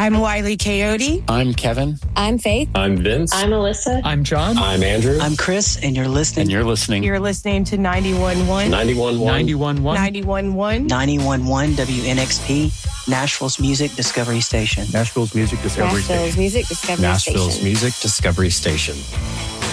I'm Wiley Coyote. I'm Kevin. I'm Faith. I'm Vince. I'm Alyssa. I'm John. I'm Andrew. I'm Chris, and you're listening. You're listening to 91.1. 91.1. 91.1 WNXP, Nashville's Music Discovery Station. Nashville's Music Discovery Station. Nashville's Music Discovery Station. Nashville's Music Discovery Station.